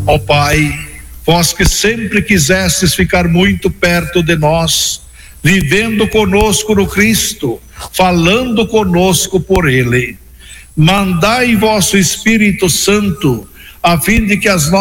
Ó Pai, vós que sempre quisestes ficar muito perto de nós, vivendo conosco no Cristo, falando conosco por Ele, mandai vosso Espírito Santo, a fim de que as